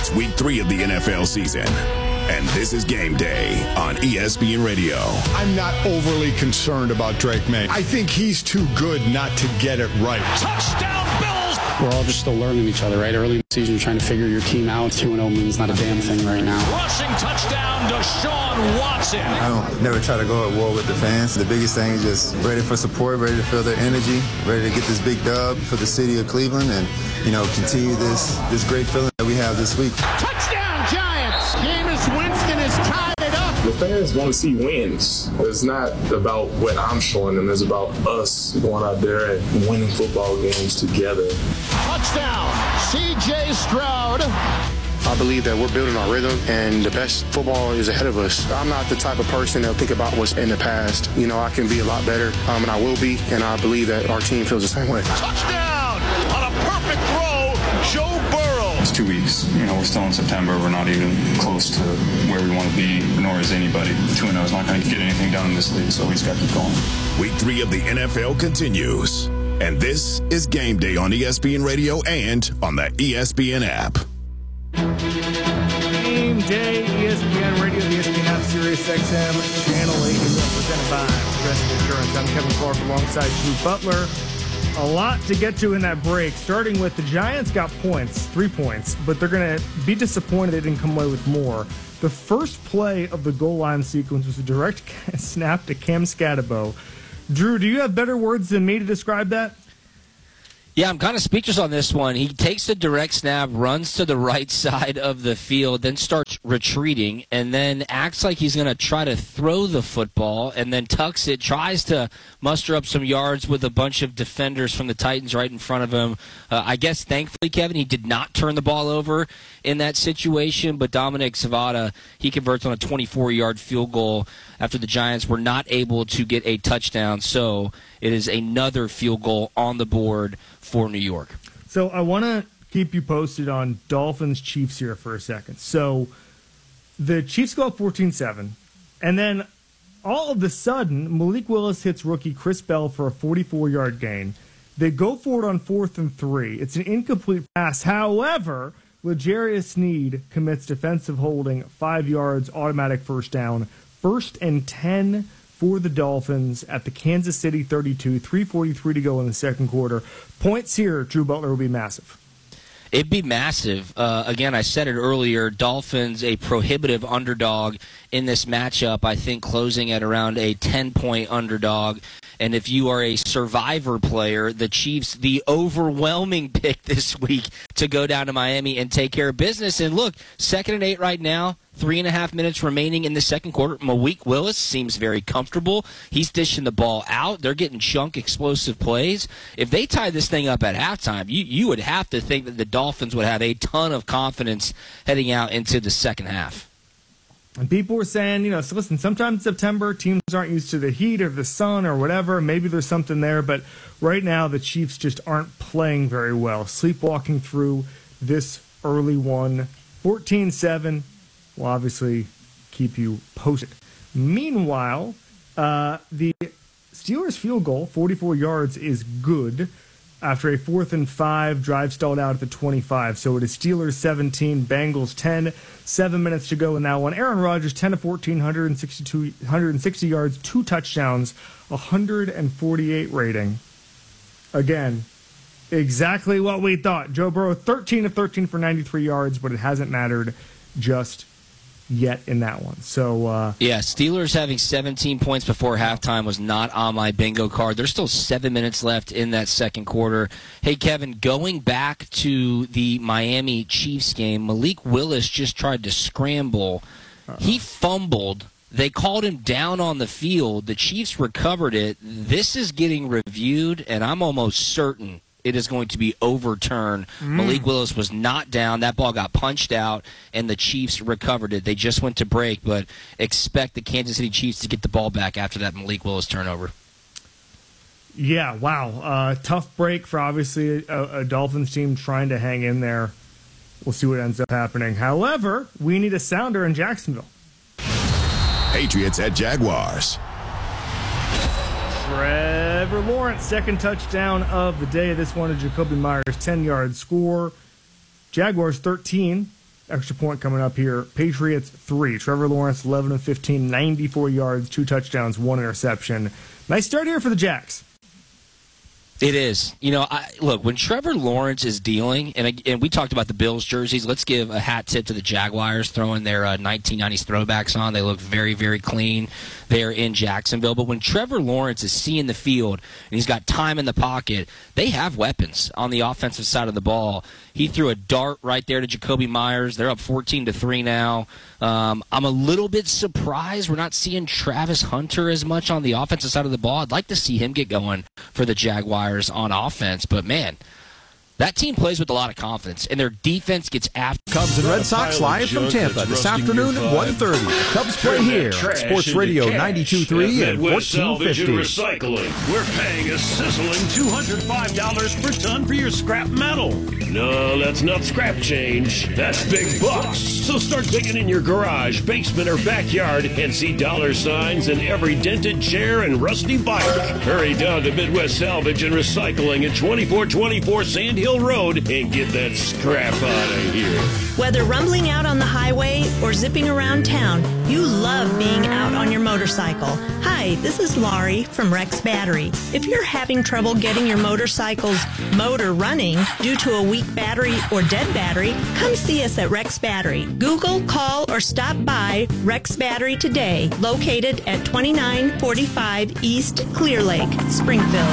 It's week 3 of the NFL season, and this is Game Day on ESPN Radio. I'm not overly concerned about Drake May. I think he's too good not to get it right. Touchdown, Bills! We're all just still learning each other, right? Early in the season, you're trying to figure your team out. 2-0 means not a damn thing right now. Rushing touchdown, Deshaun Watson. I don't never try to go at war with the fans. The biggest thing is just ready for support, ready to feel their energy, ready to get this big dub for the city of Cleveland and, continue this great feeling that we have this week. Touchdown, Giants! Jameis Winston is tied it up. The fans want to see wins. It's not about what I'm showing them. It's about us going out there and winning football games together. Touchdown, C.J. Stroud. I believe that we're building our rhythm, and the best football is ahead of us. I'm not the type of person that think about what's in the past. I can be a lot better, and I will be, and I believe that our team feels the same way. Touchdown! On a perfect throw, Joe Burrow. It's 2 weeks. We're still in September. We're not even close to where we want to be, nor is anybody. 2-0 is not going to get anything done in this league, so we just got to keep going. Week 3 of the NFL continues, and this is Game Day on ESPN Radio and on the ESPN app. Game Day, ESPN Radio, the ESPN app, Sirius XM, Channel 80, represented by Progressive Insurance. I'm Kevin Clark alongside Drew Butler. A lot to get to in that break, starting with the Giants got points, 3 points, but they're going to be disappointed they didn't come away with more. The first play of the goal line sequence was a direct snap to Cam Scatterbo. Drew, do you have better words than me to describe that? Yeah, I'm kind of speechless on this one. He takes the direct snap, runs to the right side of the field, then starts retreating, and then acts like he's going to try to throw the football, and then tucks it, tries to muster up some yards with a bunch of defenders from the Titans right in front of him. I guess, thankfully, Kevin, he did not turn the ball over in that situation, but Dominic Savada, he converts on a 24-yard field goal after the Giants were not able to get a touchdown. So it is another field goal on the board for New York. So I want to keep you posted on Dolphins-Chiefs here for a second. So the Chiefs go up 14-7, and then all of a sudden, Malik Willis hits rookie Chris Bell for a 44-yard gain. They go for it on 4th and 3. It's an incomplete pass. However, L'Jarius Sneed commits defensive holding, 5 yards, automatic first down. 1st and 10 for the Dolphins at the Kansas City 32, 3:43 to go in the second quarter. Points here, Drew Butler, will be massive. It'd be massive. Again, I said it earlier, Dolphins a prohibitive underdog in this matchup, I think closing at around a 10-point underdog. And if you are a survivor player, the Chiefs, the overwhelming pick this week to go down to Miami and take care of business. And look, 2nd and 8 right now, 3.5 minutes remaining in the second quarter. Malik Willis seems very comfortable. He's dishing the ball out. They're getting chunk explosive plays. If they tie this thing up at halftime, you would have to think that the Dolphins would have a ton of confidence heading out into the second half. And people were saying, so listen, sometimes in September, teams aren't used to the heat or the sun or whatever. Maybe there's something there. But right now, the Chiefs just aren't playing very well. Sleepwalking through this early one. 14-7 will obviously keep you posted. Meanwhile, the Steelers field goal, 44 yards, is good after a 4th and 5 drive stalled out at the 25. So it is Steelers 17, Bengals 10, 7 minutes to go in that one. Aaron Rodgers 10 of 14, 160 yards, 2 touchdowns, 148 rating. Again, exactly what we thought. Joe Burrow 13 of 13 for 93 yards, but it hasn't mattered just yet in that one. So yeah, Steelers having 17 points before halftime was not on my bingo card. There's still 7 minutes left in that second quarter. Hey, Kevin, going back to the Miami Chiefs game, Malik Willis just tried to scramble. He fumbled. They called him down on the field. The Chiefs recovered it. This is getting reviewed, and I'm almost certain it is going to be overturned. Malik Willis was not down. That ball got punched out, and the Chiefs recovered it. They just went to break, but expect the Kansas City Chiefs to get the ball back after that Malik Willis turnover. Yeah, wow. Tough break for obviously a Dolphins team trying to hang in there. We'll see what ends up happening. However, we need a sounder in Jacksonville. Patriots at Jaguars. Trevor Lawrence, second touchdown of the day. This one to Jacoby Myers, 10-yard score. Jaguars 13, extra point coming up here. Patriots 3. Trevor Lawrence 11 of 15, 94 yards, 2 touchdowns, 1 interception. Nice start here for the Jacks. It is. Look, when Trevor Lawrence is dealing, and we talked about the Bills jerseys, let's give a hat tip to the Jaguars throwing their 1990s throwbacks on. They look very, very clean there in Jacksonville. But when Trevor Lawrence is seeing the field and he's got time in the pocket, they have weapons on the offensive side of the ball. He threw a dart right there to Jacoby Myers. They're up 14-3 now. I'm a little bit surprised we're not seeing Travis Hunter as much on the offensive side of the ball. I'd like to see him get going for the Jaguars on offense. But, man, that team plays with a lot of confidence, and their defense gets after. Cubs and Red Sox live from Tampa this afternoon at 1:30. The Cubs play here on Sports Radio 92.3 and 1450. Recycling. We're paying a sizzling $205 per ton for your scrap metal. No, that's not scrap change. That's big bucks. So start digging in your garage, basement, or backyard and see dollar signs in every dented chair and rusty bike. Hurry down to Midwest Salvage and Recycling at 2424 Sand Hill Road and get that scrap out of here. Whether rumbling out on the highway or zipping around town, you love being out on your motorcycle. Hi, this is Laurie from Rex Battery. If you're having trouble getting your motorcycle's motor running due to a weak battery or dead battery, come see us at Rex Battery. Google, call, or stop by Rex Battery today, located at 2945 East Clear Lake, Springfield.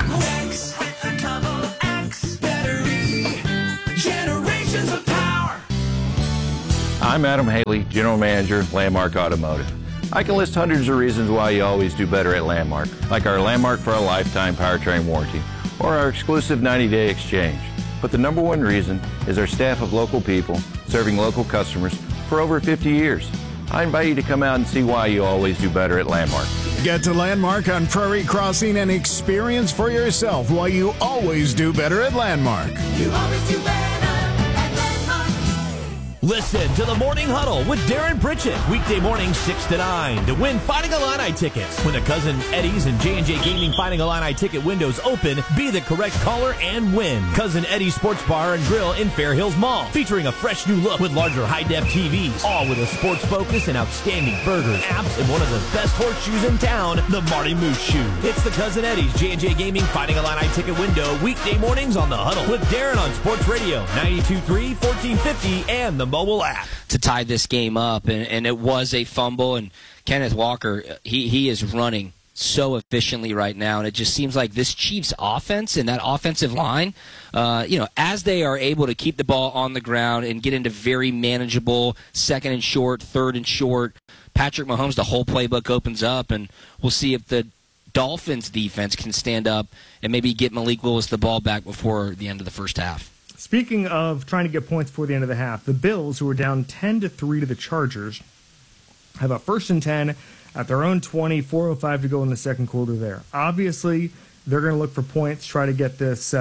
I'm Adam Haley, General Manager, Landmark Automotive. I can list hundreds of reasons why you always do better at Landmark, like our Landmark for a Lifetime powertrain warranty, or our exclusive 90-day exchange. But the number one reason is our staff of local people serving local customers for over 50 years. I invite you to come out and see why you always do better at Landmark. Get to Landmark on Prairie Crossing and experience for yourself why you always do better at Landmark. You always do better at Landmark. Listen to the Morning Huddle with Darren Pritchett. Weekday mornings 6 to 9 to win Fighting Illini tickets. When the Cousin Eddie's and J&J Gaming Fighting Illini ticket windows open, be the correct caller and win. Cousin Eddie's Sports Bar and Grill in Fair Hills Mall, featuring a fresh new look with larger high-def TVs, all with a sports focus and outstanding burgers, apps, and one of the best horseshoes in town, the Marty Moose Shoe. It's the Cousin Eddie's J&J Gaming Fighting Illini ticket window, weekday mornings on the Huddle with Darren on Sports Radio 92.3, 1450, and the mobile app. To tie this game up, and it was a fumble, and Kenneth Walker, he is running so efficiently right now, and it just seems like this Chiefs offense and that offensive line, as they are able to keep the ball on the ground and get into very manageable second and short, third and short, Patrick Mahomes, the whole playbook opens up, and we'll see if the Dolphins defense can stand up and maybe get Malik Willis the ball back before the end of the first half. Speaking of trying to get points before the end of the half, the Bills, who were down 10-3 to the Chargers, have a 1st and 10 at their own 20, 4:05 to go in the second quarter there. Obviously, they're going to look for points, try to get this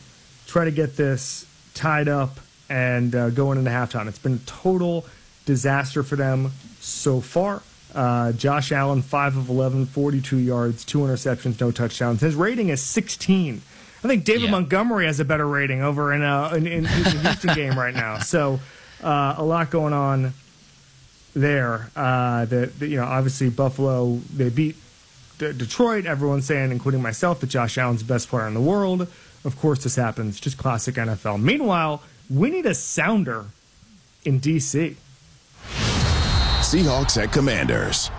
tied up and going into halftime. It's been a total disaster for them so far. Josh Allen, 5 of 11, 42 yards, 2 interceptions, no touchdowns. His rating is 16. I think David Montgomery has a better rating over in the Houston game right now. So a lot going on there. Obviously Buffalo, they beat Detroit. Everyone's saying, including myself, that Josh Allen's the best player in the world. Of course, this happens. Just classic NFL. Meanwhile, we need a sounder in D.C. Seahawks at Commanders.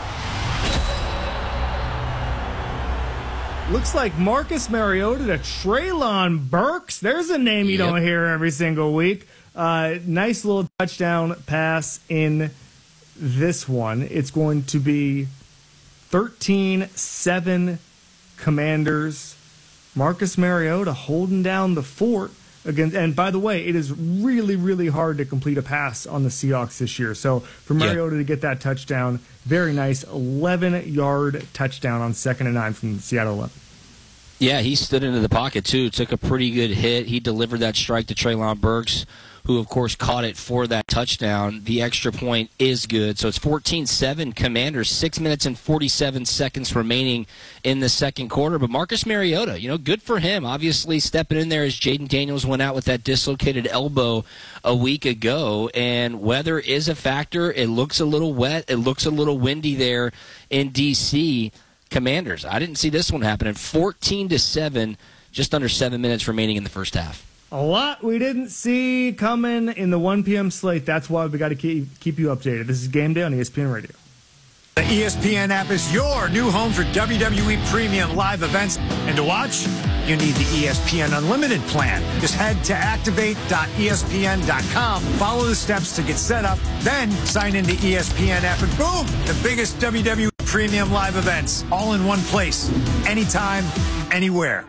Looks like Marcus Mariota to Treylon Burks. There's a name you don't hear every single week. Nice little touchdown pass in this one. It's going to be 13-7 Commanders. Marcus Mariota holding down the fort. Again, and by the way, it is really, really hard to complete a pass on the Seahawks this year. So for Mariota to get that touchdown, very nice 11-yard touchdown on 2nd and 9 from Seattle 11. Yeah, he stood into the pocket, too. Took a pretty good hit. He delivered that strike to Treylon Burks, who, of course, caught it for that touchdown. The extra point is good. So it's 14-7 Commanders, 6 minutes and 47 seconds remaining in the second quarter. But Marcus Mariota, good for him. Obviously stepping in there as Jaden Daniels went out with that dislocated elbow a week ago. And weather is a factor. It looks a little wet. It looks a little windy there in D.C. Commanders, I didn't see this one happening. 14-7, just under 7 minutes remaining in the first half. A lot we didn't see coming in the 1 p.m. slate. That's why we got to keep you updated. This is Game Day on ESPN Radio. The ESPN app is your new home for WWE Premium live events. And to watch, you need the ESPN Unlimited plan. Just head to activate.espn.com, follow the steps to get set up, then sign into ESPN app, and boom, the biggest WWE Premium live events, all in one place, anytime, anywhere.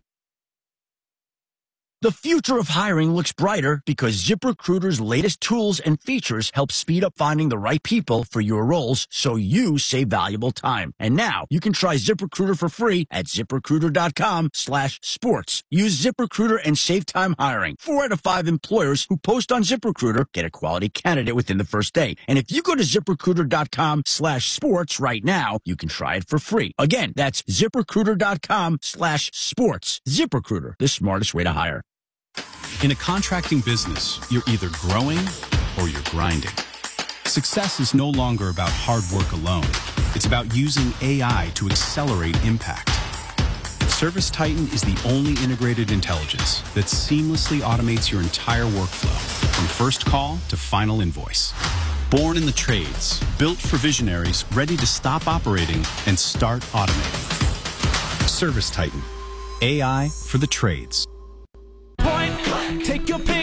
The future of hiring looks brighter because ZipRecruiter's latest tools and features help speed up finding the right people for your roles so you save valuable time. And now you can try ZipRecruiter for free at ZipRecruiter.com/sports. Use ZipRecruiter and save time hiring. 4 out of 5 employers who post on ZipRecruiter get a quality candidate within the first day. And if you go to ZipRecruiter.com/sports right now, you can try it for free. Again, that's ZipRecruiter.com/sports. ZipRecruiter, the smartest way to hire. In a contracting business, you're either growing or you're grinding. Success is no longer about hard work alone. It's about using AI to accelerate impact. ServiceTitan is the only integrated intelligence that seamlessly automates your entire workflow, from first call to final invoice. Born in the trades, built for visionaries ready to stop operating and start automating. ServiceTitan, AI for the trades. Take your pick,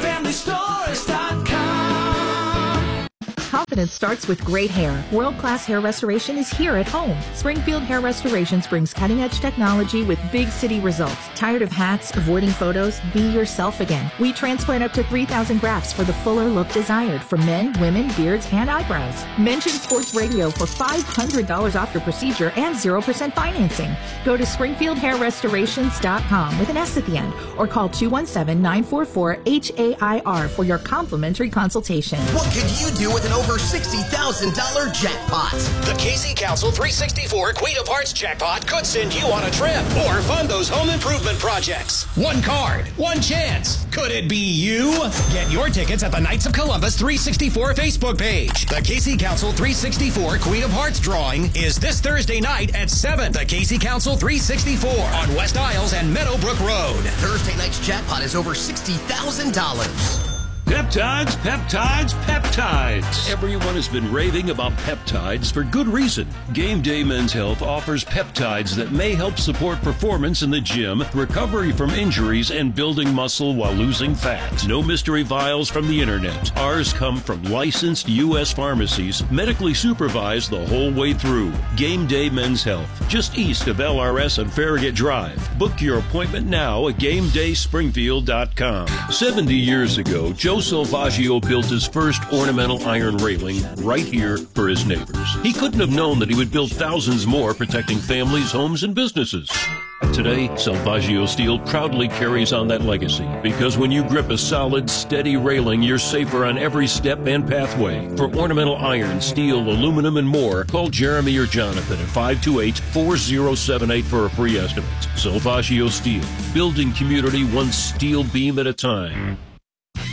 greenfamilystores.com. Confidence starts with great hair. World-class hair restoration is here at home. Springfield Hair Restorations brings cutting-edge technology with big city results. Tired of hats, avoiding photos? Be yourself again. We transplant up to 3,000 grafts for the fuller look desired for men, women, beards, and eyebrows. Mention Sports Radio for $500 off your procedure and 0% financing. Go to SpringfieldHairRestorations.com with an S at the end, or call 217-944-HAIR for your complimentary consultation. What could you do with an over $60,000 jackpot? The Casey Council 364 Queen of Hearts jackpot could send you on a trip or fund those home improvement projects. One card, one chance. Could it be you? Get your tickets at the Knights of Columbus 364 Facebook page. The Casey Council 364 Queen of Hearts drawing is this Thursday night at 7. The Casey Council 364 on West Isles and Meadowbrook Road. Thursday night's jackpot is over $60,000. Peptides, peptides, peptides. Everyone has been raving about peptides for good reason. Game Day Men's Health offers peptides that may help support performance in the gym, recovery from injuries, and building muscle while losing fat. No mystery vials from the internet. Ours come from licensed U.S. pharmacies, medically supervised the whole way through. Game Day Men's Health, just east of LRS and Farragut Drive. Book your appointment now at GameDaySpringfield.com. 70 years ago, Joe Salvaggio built his first ornamental iron railing right here for his neighbors. He couldn't have known that he would build thousands more, protecting families, homes, and businesses. Today, Salvaggio Steel proudly carries on that legacy, because when you grip a solid, steady railing, you're safer on every step and pathway. For ornamental iron, steel, aluminum, and more, call Jeremy or Jonathan at 528-4078 for a free estimate. Salvaggio Steel, building community one steel beam at a time.